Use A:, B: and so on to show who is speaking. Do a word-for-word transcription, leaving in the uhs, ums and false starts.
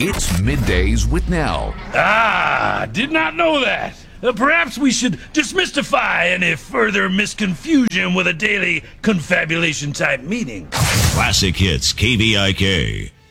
A: It's Middays with Nell.
B: Ah, did not know that. Uh, perhaps we should demystify any further misconfusion with a daily confabulation type meeting.
C: Classic Hits K V I K.